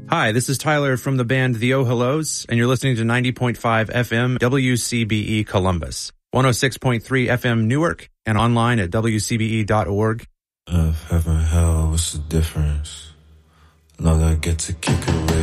Hi, this is Tyler from the band The Oh Hellos, and you're listening to 90.5 FM WCBE Columbus, 106.3 FM Newark, and online at wcbe.org. Heaven, hell, what's the difference? Love, I get to kick it with